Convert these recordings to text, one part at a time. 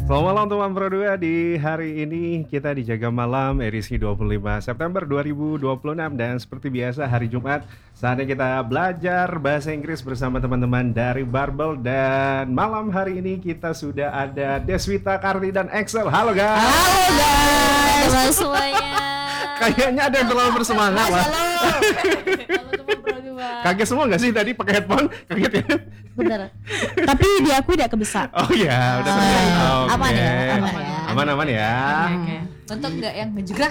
Selamat malam teman Pro 2. Di hari ini kita dijaga malam edisi 25 September 2026. Dan seperti biasa hari Jumat saatnya kita belajar bahasa Inggris bersama teman-teman dari Barbel. Dan malam hari ini kita sudah ada Deswita, Karti, dan Excel. Halo guys. Halo guys. Halo semuanya. Kayaknya ada yang terlalu bersemangat lah. Kaget semua gak sih tadi pakai headphone? Kaget ya? Bener. Tapi diakui tidak kebesar. Oh ya, udah selesai. Oke. Aman ya, aman ya. Aman-aman ya. Oke. Untuk nggak yang ngejegrak.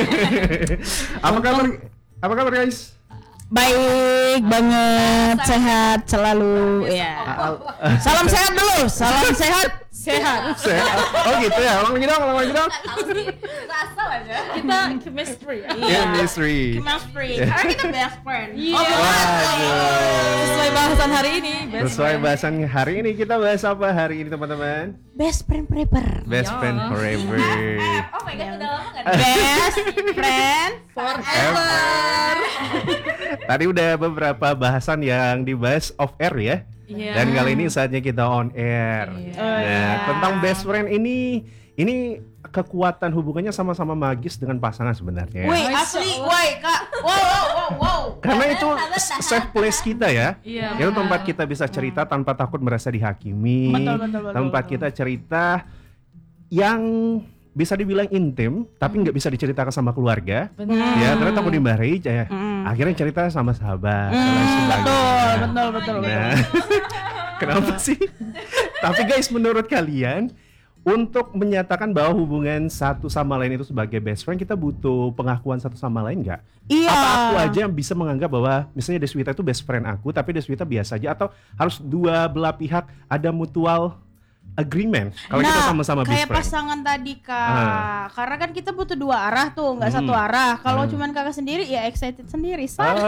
Apa kabar guys? Baik banget, sehat selalu. Ya. Salam sehat dulu, salam sehat. Sehat. Oh gitu ya, ulang lagi dong. Tahu sih. Kita asal aja. Kita chemistry. Chemistry. Karena kita best friend. Waduh. Sesuai bahasan hari ini. Sesuai bahasan hari ini, kita bahas apa hari ini teman-teman? Best friend forever. Best friend forever. Oh my god, udah lama nggak? Best friend Forever. Tadi udah beberapa bahasan yang dibahas off air ya. Iya. Dan kali ini saatnya kita on air. Nah, tentang best friend ini kekuatan hubungannya sama-sama magis dengan pasangan sebenarnya. Wih, asli, woi kak. Wow. Karena itu safe place kita ya. Iya, Itu tempat kita bisa cerita tanpa takut merasa dihakimi. Betul. Tempat kita cerita yang bisa dibilang intim, tapi nggak bisa diceritakan sama keluarga. Benar. Ya, karena takut dimarahi ya. Akhirnya cerita sama sahabat. dan lain sebagainya. Betul. Nah, kenapa sih? Tapi guys, menurut kalian, untuk menyatakan bahwa hubungan satu sama lain itu sebagai best friend, kita butuh pengakuan satu sama lain nggak? Iya. Apa aku aja yang bisa menganggap bahwa misalnya Deswita itu best friend aku, tapi Deswita biasa aja, atau harus dua belah pihak ada mutual agreement kalau kita sama-sama best kayak friend? pasangan tadi kak, karena kan kita butuh dua arah tuh, nggak satu arah. Kalau cuman kakak sendiri, ya excited sendiri.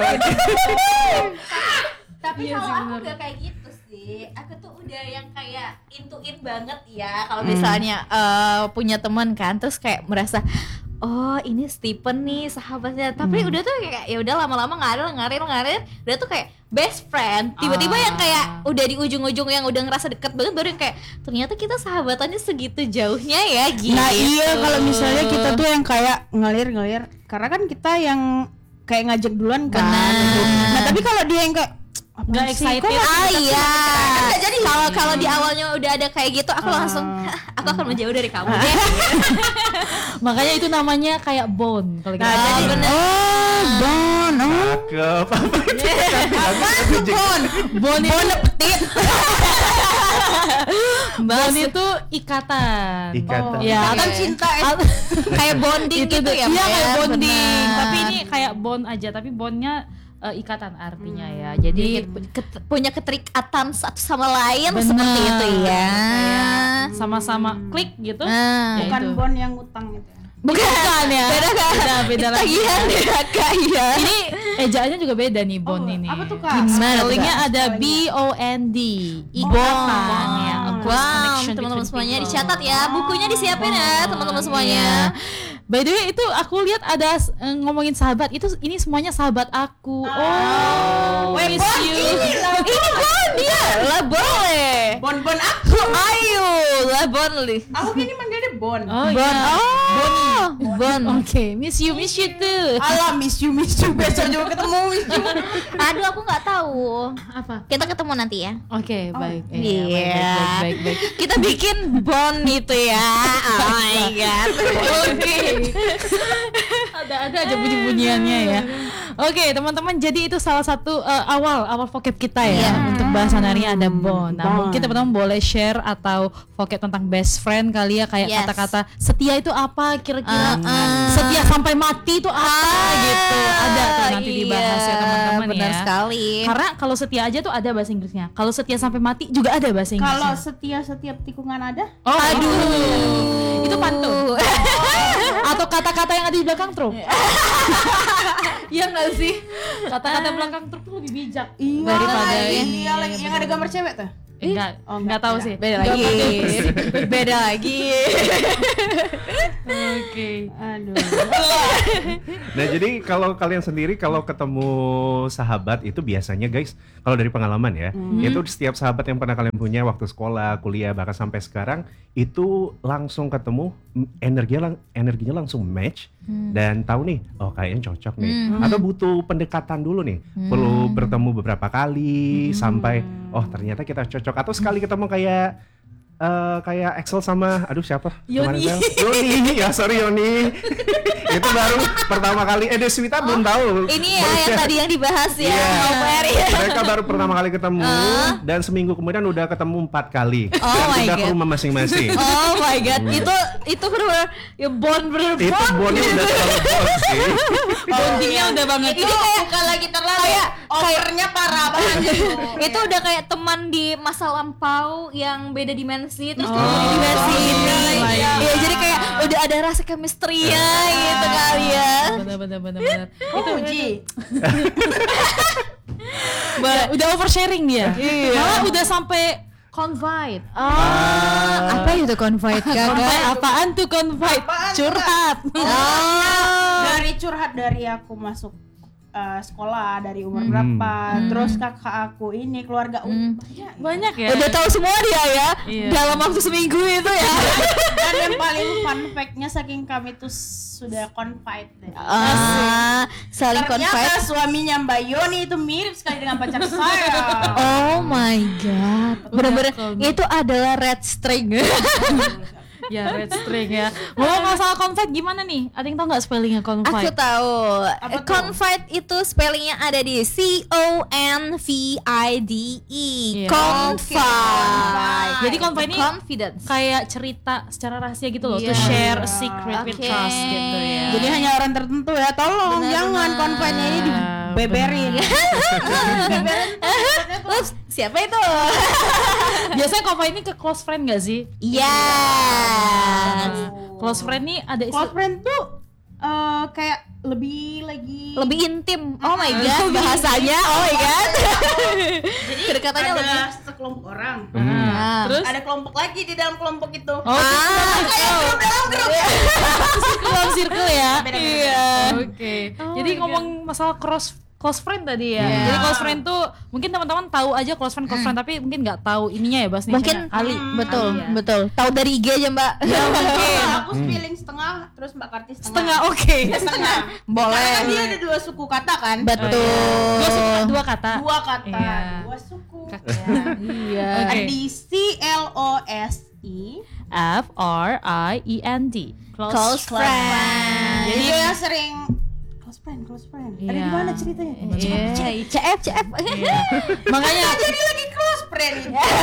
Tapi Iya kalau sih, aku bener. nggak kayak gitu sih. Aku tuh udah yang kayak intuin banget ya. Kalau misalnya punya teman kan, terus kayak merasa oh ini Stephen nih sahabatnya. Tapi udah tuh kayak ya udah lama-lama ngarir. Udah tuh kayak best friend. Tiba-tiba yang kayak udah di ujung-ujung yang udah ngerasa deket banget, baru yang kayak ternyata kita sahabatannya segitu jauhnya ya gitu. Nah iya, kalau misalnya kita tuh yang kayak ngalir, karena kan kita yang kayak ngajak duluan kan. Benar. Nah tapi kalau dia yang kayak Nggak excited. Iya. Jadi kalau di awalnya udah ada kayak gitu, aku langsung aku akan menjauh dari kamu. Makanya itu namanya kayak bond kalau kita. Nah, jadi bener. Bon, Cakep. Bond itu bond Bas- itu ikatan. Ikatan. Ya, kan cinta kayak bonding itu gitu ya. Iya, Mbak, kayak ya? bonding. Benar. Tapi ini kayak bond aja, tapi bondnya ikatan artinya ya. Jadi punya keterikatan satu sama lain benar. seperti itu ya. Kayak sama-sama klik gitu. Nah, Ya bukan itu. bon yang utang gitu ya. Bukan ya. Beda lagi. Tagihan kakak ya. Ini ejaannya juga beda nih bond ini. Apa tuh, Kak? Spellingnya Gimana tuh, ada B-O-N-D. Ikatan ya. A close Wow, connection teman-teman between semuanya people. dicatat ya, bukunya disiapin ya teman-teman semuanya. By the way, itu aku lihat ada ngomongin sahabat, itu ini semuanya sahabat aku. Oh, miss Bon, you. Ini bon dia, lah boleh. Bon aku. Ayo, lah boleh. Aku gini manggilnya Bon. Oh, Bon, iya. oh, bon. Oke, miss you too. Alah, miss you besok juga ketemu miss you. Aduh, aku nggak tahu. Apa? Kita ketemu nanti ya. Oke, baik. Iya. Baik. Kita bikin bon itu ya. Oh my god. Oke. Ada aja bunyi-bunyiannya ya. Oke, teman-teman, jadi itu salah satu awal vocab kita ya. Iya. Untuk bahasan hari ini ada bond. Nah, Bond. mungkin teman-teman boleh share atau vocab tentang best friend kali ya, kayak Yes. kata-kata setia itu apa kira-kira? Setia sampai mati itu apa gitu. Ada tuh nanti dibahas ya teman-teman ya. Benar sekali. Karena kalau setia aja tuh ada bahasa Inggrisnya. Kalau setia sampai mati juga ada bahasa Inggrisnya. Kalau setia setiap tikungan ada? Oh, Aduh. itu pantun. Atau kata-kata yang ada di belakang truk. Iya nggak sih? Kata-kata belakang truk tuh lebih bijak Iya, daripada iya, ini. yang ada gambar cewek tuh. Enggak tahu sih. Beda lagi. Beda lagi. Oke. Aduh. Nah jadi kalau kalian sendiri kalau ketemu sahabat itu biasanya guys, kalau dari pengalaman ya, itu setiap sahabat yang pernah kalian punya waktu sekolah, kuliah, bahkan sampai sekarang itu langsung ketemu, energinya langsung match dan tahu nih, oh kayaknya cocok nih. Atau butuh pendekatan dulu nih, perlu bertemu beberapa kali sampai oh ternyata kita cocok. Atau sekali ketemu kayak Excel sama siapa? Yoni. Yoni, ya sorry Yoni. Itu baru pertama kali Deswita belum tahu. Ini ya yang tadi yang dibahas ya. Iya. Nomer ya. Mereka baru pertama kali ketemu dan seminggu kemudian udah ketemu 4 kali. Oh dan my udah God. ke rumah masing-masing. Oh my god, itu benar-benar ya bond bener Itu bondnya udah terlalu bond sih. Bondingnya udah banget. Ini kayak bukan lagi terlalu kayak overnya parah banget. itu udah kayak teman di masa lampau yang beda dimensi terus Oh, ketemu di dimensi ini. my Iya, God. jadi kayak udah ada rasa chemistry-nya gitu kali ya. Benar. Itu uji. Udah oversharing dia. Malah udah sampai confide. Apa itu confide Confide apaan tuh confide? Apaan, Curhat. Dari curhat dari aku masuk sekolah dari umur berapa, terus kakak aku ini keluarga Banyak ya. Udah tahu semua dia ya. Iya. Dalam waktu seminggu itu ya. dan yang paling fun fact-nya saking kami tuh sudah confide deh. Saling confide. Ternyata suaminya Mbak Yoni itu mirip sekali dengan pacar saya. Oh my god. Bener-bener itu adalah red string. Ya red string ya. Ngomong masalah confide gimana nih? Ada yang tahu nggak spellingnya Aku confide? tahu. Apa tuh? Confide itu spellingnya ada di CONVIDE. Iya. Confide. Jadi confide ini confidence. Kayak cerita secara rahasia gitu loh, to Iya. share a secret with Oke. trust gitu ya. Jadi hanya orang tertentu ya, tolong Benar-benar. jangan confide-nya ini dibeberin. Terus siapa itu? Biasanya confide ini ke close friend gak sih? Yes. Close friend nih ada Close friend tuh kayak lebih lagi Lebih intim. Oh my god, bahasanya. Oh my god. jadi kedekatannya ada lebih. sekelompok orang. Nah. Terus Ada kelompok lagi di dalam kelompok itu. Kayak grup dalam grup. dalam circle ya. Beda-beda. Iya. Oke. Jadi ngomong masalah close friend tadi ya. Iya. Jadi close friend tuh mungkin teman-teman tahu aja close friend tapi mungkin nggak tahu ininya ya Bas nih. Mungkin kali. betul, Kali ya. betul. Tahu dari IG aja, Mbak. Ya mungkin. Aku spelling setengah, terus Mbak Karti Setengah oke. Setengah. Boleh. Karena kan dia ada 2 suku kata kan? Betul. Dua kata. 2 kata, Iya. 2 suku. Iya. Oke. Ada di CLOSE. FRIEND. Close friend. Jadi dia yang sering close friend. Ada Iya. di mana ceritanya? Iya. CF. Makanya Jadi lagi close friend.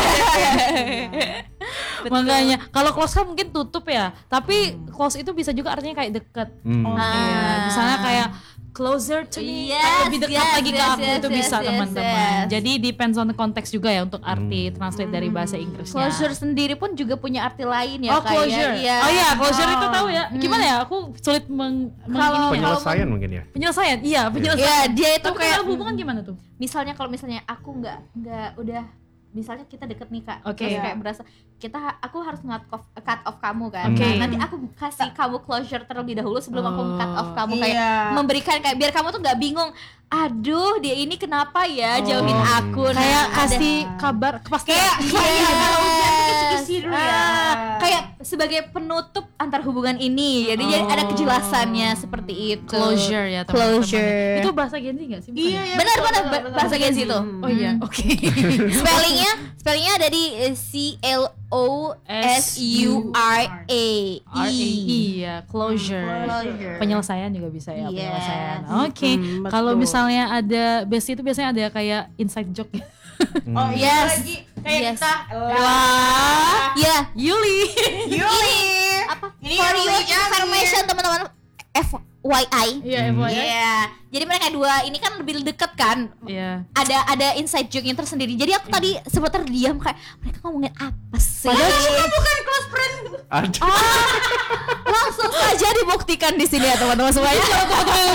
makanya kalau close kan mungkin tutup ya. Tapi close itu bisa juga artinya kayak deket. Iya, misalnya kayak closer to me, Yes, kayak lebih dekat yes, lagi ke yes, aku yes, itu yes, bisa yes, teman-teman. yes. Jadi depends on the konteks juga ya untuk arti translate dari bahasa Inggrisnya. Closure sendiri pun juga punya arti lain ya. Oh closure. Iya. Oh iya closure itu tahu ya. Gimana ya? Aku sulit Kalau- Penyelesaian mungkin ya. penyelesaian. Iya penyelesaian. Iya, dia itu Tapi kayak dalam hubungan gimana tuh? misalnya kalau misalnya aku nggak udah misalnya kita deket nih Kak, Oke. terus kayak berasa aku harus cut off kamu kan. Oke. Nah, nanti aku kasih kamu closure terlebih dahulu sebelum aku cut off kamu kayak Iya. memberikan kayak biar kamu tuh nggak bingung. Aduh, dia ini kenapa ya jauhin aku? Nah, Kayak ada- kasih kabar kepastian. Iya, ada ujian tuh Yes. kisi-kisi dulu ya. Kayak sebagai penutup antar hubungan ini. Jadi ada kejelasannya seperti itu. Closure ya teman-teman. Closure. Itu bahasa Gen Z nggak sih? Bukan Iya, ya? iya. Benar betul, benar betul, betul. bahasa Gen Z itu. Oh iya, oke. Spellingnya ada di CLOSURAE. Iya, closure. Closure. Penyelesaian juga bisa ya, Yes. penyelesaian. Oke. betul. Kalau misalnya ada bestie itu biasanya ada kayak inside joke. Oh iya Yes. lagi kayak Yes. kita. Wah, ya. Yuli. Yuli. Apa? Ini For yang your lucunya information teman-teman, FYI. Iya, FYI. Iya. Jadi mereka dua ini kan lebih deket kan. Iya. Ada inside joke yang tersendiri. Jadi aku tadi sempat terdiam kayak mereka ngomongin apa sih? Padahal bukan close friend. Ada. Langsung saja dibuktikan di sini ya teman-teman semuanya.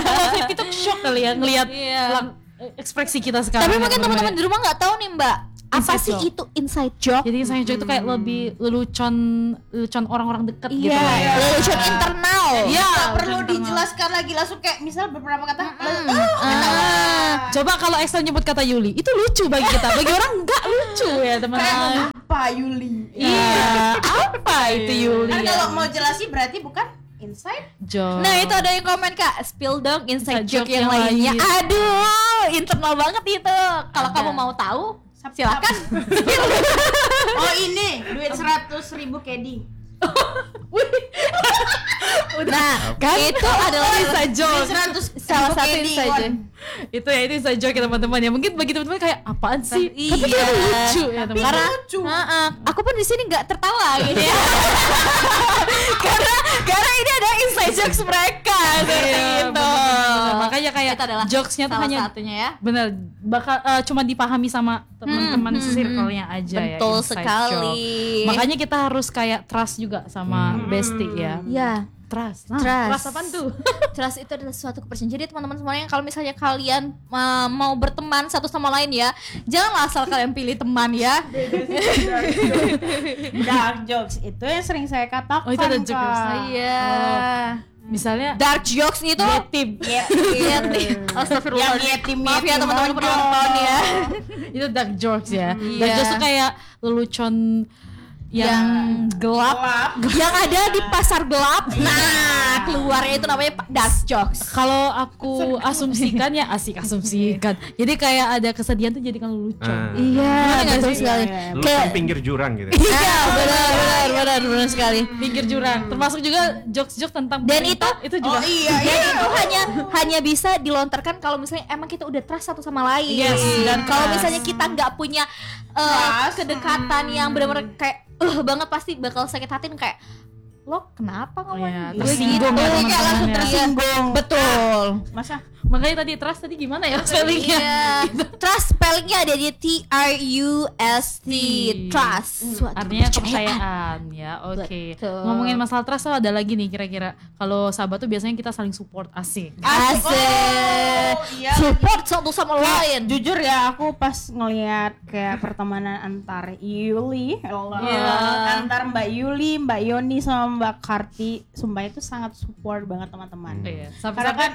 Kita shock kali ya ngelihat Iya. ekspresi kita sekarang. Tapi mungkin teman-teman di rumah nggak tahu nih Mbak. Apa Inside sih joke. itu inside joke? Jadi inside joke itu kayak lebih lelucon orang-orang dekat gitu. Iya, lelucon internal. Iya, Nggak perlu lelucon dijelaskan lagi, langsung kayak misal beberapa kata. Coba kalau Excel nyebut kata Yuli, itu lucu bagi kita. Bagi orang enggak lucu ya teman-teman. Apa Yuli? Iya, apa itu Yuli? Kan ya? kalau mau jelasin berarti bukan inside. Joke. Nah itu ada yang komen Kak, spill dong inside Inside joke joke yang yang lainnya. lain. Aduh, internal banget itu. Kalau Ada. kamu mau tahu, silakan. Oh ini duit 100.000 KD. Nah, itu adalah inside joke. Duit 100.000 Salah satu KD, inside Wan. joke. Itu ya, itu inside joke ya teman-teman ya. Mungkin bagi teman-teman kayak apaan sih? Tapi Iya. itu lucu ya teman-teman. Karena lucu. aku pun di sini nggak tertawa gitu ya. karena ini ada inside jokes mereka seperti Iya, itu. bener-bener. Makanya kayak Itu adalah jokesnya tuh salah hanya satunya ya. bener bakal cuma dipahami sama teman-teman circle-nya aja ya. Betul inside sekali. joke. Makanya kita harus kayak trust juga sama bestie ya. Ya, Trust. Nah, Trust. trust apaan tuh? trust itu adalah suatu kepercayaan. Jadi teman-teman semuanya kalau misalnya kalian mau berteman satu sama lain ya, janganlah asal kalian pilih teman ya. Dark jokes itu yang sering saya katakan. Oh, itu ada jokes. Kak. Iya. Misalnya Dark jokes itu yatim. Yatim. Astagfirullah. Yang yatim, Maaf ya yatim teman-teman aja. penonton ya. Itu dark jokes ya. Dark Iya. jokes tuh kayak lelucon yang gelap. Yang ada di pasar gelap. Nah, keluarnya itu namanya dark jokes. Kalau aku asumsikan ya asumsikan. Jadi kayak ada kesedihan tuh jadi kan lelucon. Iya, nggak betul sih? sekali. Lu Kayak kan pinggir jurang gitu. iya, benar sekali. Pinggir jurang. Termasuk juga jokes-jokes tentang Dan pemerintah, itu juga. Oh iya, Dan itu hanya bisa dilontarkan kalau misalnya emang kita udah trust satu sama lain. Yes, Dan dan kalau trust. misalnya kita nggak punya kedekatan yang benar-benar kayak banget, pasti bakal sakit hatin kayak lo kenapa ngomongin Iya, gue tersinggung gitu? ya Kayak teman-teman langsung ya. tersinggung. Betul. Masa Makanya tadi trust tadi gimana ya spellingnya? Iya. Trust spellingnya ada di TRUST. Trust. Suatu Artinya kepercayaan. kepercayaan ya. Oke. Betul. Ngomongin masalah trust tuh ada lagi nih kira-kira. Kalau sahabat tuh biasanya kita saling support asik. Asik. Oh, iya. Support satu sama lain. Jujur ya, aku pas ngelihat kayak pertemanan antar Yuli, antar Mbak Yuli, Mbak Yoni sama Mbak Karti, sumpah itu sangat support banget teman-teman. Iya. Karena Sampai kan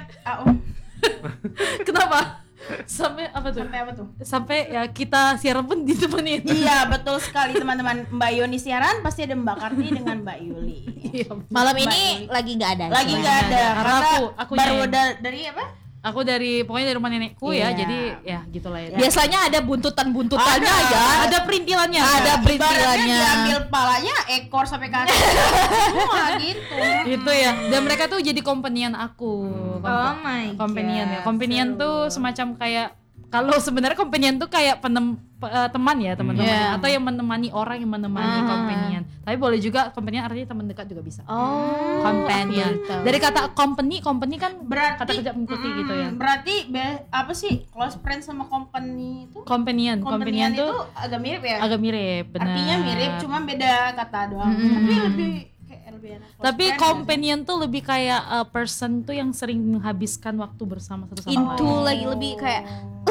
kenapa? Sampai apa tuh? sampai apa tuh? Sampai ya kita siaran pun ditemenin. Iya betul sekali teman-teman. Mbak Yoni siaran pasti ada Mbak Karti dengan Mbak Yuli. Malam Mbak ini Yuli. lagi nggak ada. Lagi cuman. nggak ada Karena karena aku baru nyanyi. dari apa? Aku pokoknya dari rumah nenekku Iya. ya. Jadi ya gitulah ya. Biasanya ada buntutannya Ada. ya. Ada perintilannya. Ada Ibaratnya perintilannya. diambil palanya, ekor sampai kaki semua gitu. Itu ya. Dan mereka tuh jadi companion aku. Oh my Companion ya. God, Companion seru. tuh semacam kayak kalau sebenarnya companion tuh kayak teman ya teman-teman Iya. atau yang menemani orang yang menemani companion. Tapi boleh juga companion artinya teman dekat juga bisa. Oh, Companion. gitu. Dari kata company kan Berarti kata kerja mengikuti gitu ya. Berarti apa sih close friend sama company itu? Companion Companion tuh itu agak mirip ya? agak mirip, benar. Artinya mirip, cuma beda kata doang. Tapi lebih kayak lebih enak. Close Tapi friend companion tuh lebih kayak person tuh yang sering menghabiskan waktu bersama satu sama Into lain. lagi lebih kayak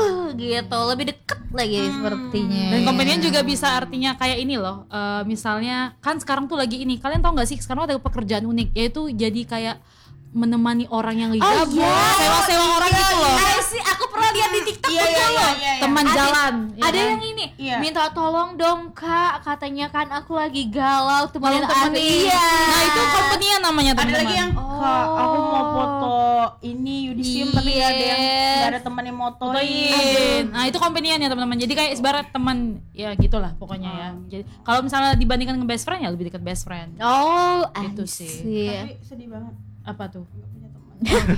gitu, lebih deket lagi sepertinya. Dan companion juga bisa artinya kayak ini loh. Misalnya kan sekarang tuh lagi ini. Kalian tahu nggak sih sekarang ada pekerjaan unik yaitu jadi kayak menemani orang yang lagi gabut, sewa-sewa orang gitu loh. Sih, aku pernah lihat di TikTok Iya, betul iya, loh. iya, iya. Teman jalan. ya Ada kan? yang ini, Iya. minta tolong dong Kak, katanya kan aku lagi galau, temenin Tolong aku. temenin. Iya. Nah itu companion namanya Ada teman-teman. lagi yang Kak, aku mau foto ini Yudisium tapi nggak ada yang nggak ada teman yang motoin. Fotoin. Nah itu companion ya teman-teman. Jadi kayak ibarat teman ya gitulah pokoknya ya. Jadi kalau misalnya dibandingkan dengan best friend ya lebih dekat best friend. Oh, Gitu I sih. see. Tapi sedih banget Apa tuh? nggak punya teman.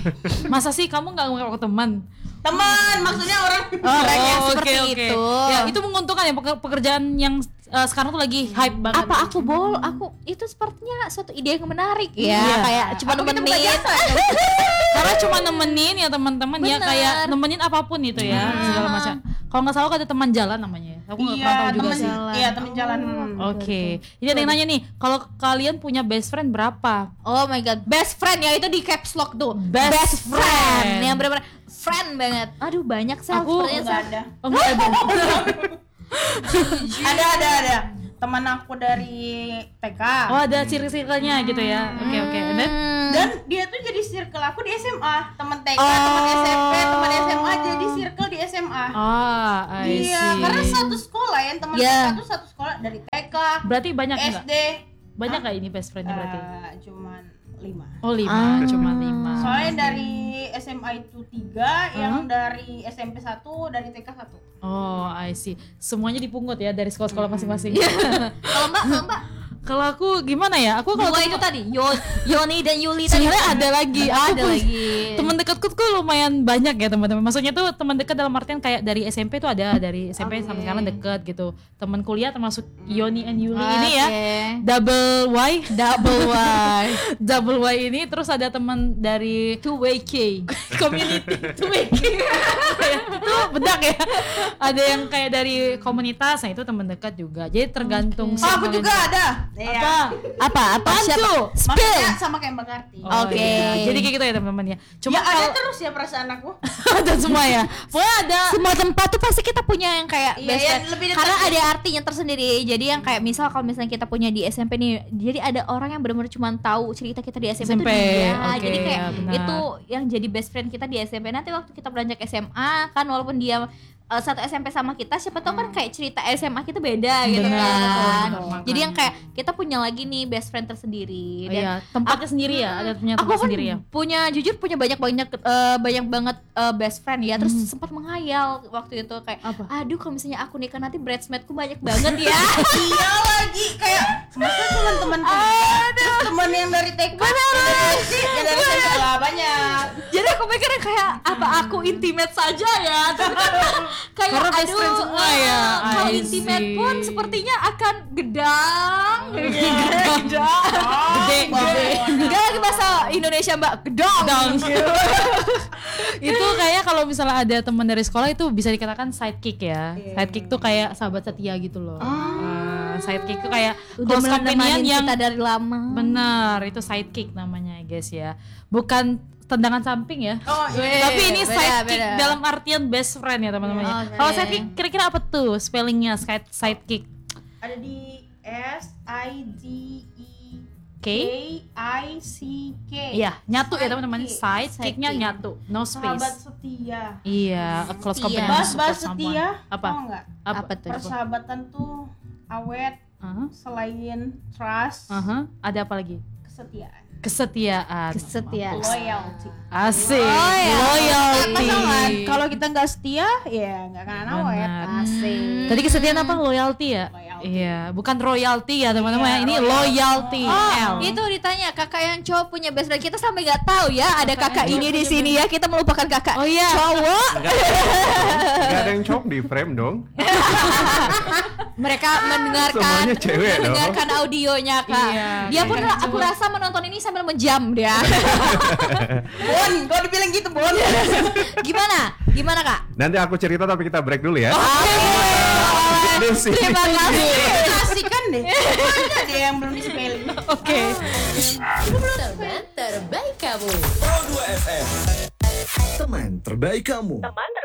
Masa sih kamu nggak ngomong ke teman? Teman maksudnya orang yang oke, seperti oke. itu. Ya itu menguntungkan ya pekerjaan yang sekarang tuh lagi hype banget. Apa aku aku itu sepertinya suatu ide yang menarik ya, Iya. kayak cuma Aku kita buka nemenin. jasa. Karena cuma nemenin ya teman-teman ya Bener. kayak nemenin apapun itu ya segala macam. Kalau nggak salah ada teman jalan namanya. Aku nggak pernah tahu juga teman sih. iya teman jalan. Oke, ini ada yang nanya nih, kalau kalian punya best friend berapa? Oh my god, best friend ya itu di caps lock tuh. Best friend. Yang benar-benar friend banget. Aduh banyak sih Aku sepertinya Nggak Sel. ada. Oh, nggak ada. Ada. Teman aku dari TK. Oh, ada circle-circle-nya gitu ya. Oke. Dan dia tuh jadi circle aku di SMA. Teman TK, teman SMP, teman SMA jadi circle di SMA. I see. Iya, karena satu sekolah ya, teman TK tuh satu sekolah dari TK. Berarti banyak enggak? SD. Banyak enggak ini best friend-nya berarti? Cuman 5. Oh, 5, cuma 5. Soalnya dari SMA itu 3, yang dari SMP 1, dari TK 1. Oh, I see. Semuanya dipungut ya dari sekolah-sekolah masing-masing. Kalau Mbak Kalau aku gimana ya? Aku kalau dua itu tadi Yoni dan Yuli tadi. sebenarnya ada lagi. Ada lagi. Teman dekatku tuh lumayan banyak ya teman-teman. Maksudnya tuh teman dekat dalam artian kayak dari SMP tuh ada, dari SMP sampai sekarang deket gitu. Teman kuliah termasuk Yoni and Yuli ini ya. Double Y ini. Terus ada teman dari 2way K community 2way K. Itu bedak ya. Ada yang kayak dari komunitas, nah itu teman dekat juga. Jadi tergantung Aku siapa juga yang- ada. Apa siapa? Makanya sama kayak Mbak Karti. Oh, Oke. iya. Jadi kayak gitu ya teman-teman ya. Cuma Ya ada kalau terus ya perasaan aku. ada semua ya. Pokoknya ada. Semua tempat tuh pasti kita punya yang kayak Iya, best yang friend. lebih dekat Karena gitu. ada artinya tersendiri. Jadi yang kayak misal kalau misalnya kita punya di SMP nih, jadi ada orang yang benar-benar cuma tahu cerita kita di SMP, SMP, itu dia. oke, Jadi kayak ya, benar. itu yang jadi best friend kita di SMP. Nanti waktu kita beranjak SMA kan walaupun dia satu SMP sama kita, siapa tahu kan kayak cerita SMA kita beda gitu Benar, kan. betul, Jadi yang kayak kita punya lagi nih best friend tersendiri. Oh, iya, tempatnya sendiri ya, ada punya Aku tempat kan sendiri ya. jujur punya banyak banget best friend ya. Terus sempat menghayal waktu itu kayak, Apa? aduh kalau misalnya aku nikah nanti bridesmaidku banyak banget ya. Iya lagi kayak masa cuma teman terus teman yang dari TK, yang dari SMP lah banyak. Jadi aku mikirnya kayak apa aku intimate saja ya. Tapi kan kayak Karena best friend semua ya. Kalau I intimate see. pun sepertinya akan gedang. Gede. Gak lagi bahasa Indonesia Mbak, gedang. Itu kayak kalau misalnya ada teman dari sekolah itu bisa dikatakan sidekick ya. Sidekick tuh kayak sahabat setia gitu loh. Sidekick tuh kayak Udah close companion menemani yang kita dari lama. benar, itu sidekick namanya guys ya. Bukan tendangan samping ya. Oh iya. Tapi ini beda, sidekick beda. dalam artian best friend ya teman-teman ya. Oke. Kalau sidekick kira-kira apa tuh spellingnya sidekick? Ada di SIDEKICK. Iya, nyatu ya teman-teman. Sidekick. Sidekicknya Sidekick. nyatu, no Sahabat space. setia. Iya, a close Setia. companion Bahas support setia. someone. Apa? Tau nggak? Apa tuh? Persahabatan tuh awet selain trust, Ada apa lagi? kesetiaan. Kesetiaan. Kesetiaan. Loyalty. Asik. Loyalty. Loyalty. Pasangan, kalau kita nggak setia, ya nggak akan awet. Benar. Asik. Tadi kesetiaan apa? Loyalty ya? Loyalty. Iya, bukan royalty ya teman-teman. Iya, Ini loyalty. loyalty. Oh, L. itu ditanya kakak yang cowok punya best friend, kita sampai nggak tahu ya ada kakak ini di sini ya, kita melupakan kakak Oh iya. cowok. Gak ada yang cowok di frame dong. Mereka Semuanya cewek dong. mendengarkan audionya kak. Iya, Dia pun kayak aku rasa menonton ini sambil menjam dia. Bon, kalau dibilang gitu Bon. Gimana kak? Nanti aku cerita tapi kita break dulu ya. Ini sih. Terima kasih. Asik kan deh. Ada deh yang belum di-spelling. Oke. Teman terbaik kamu. Pro 2 FM. Teman terbaik kamu. Teman